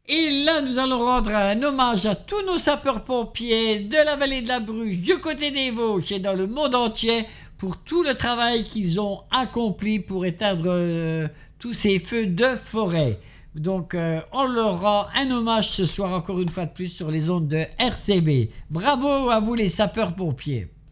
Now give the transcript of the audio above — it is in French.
Et là, nous allons rendre un hommage à tous nos sapeurs-pompiers de la vallée de la Bruche, du côté des Vosges et dans le monde entier pour tout le travail qu'ils ont accompli pour éteindre tous ces feux de forêt. Donc, on leur rend un hommage ce soir encore une fois de plus sur les ondes de RCB. Bravo à vous les sapeurs-pompiers.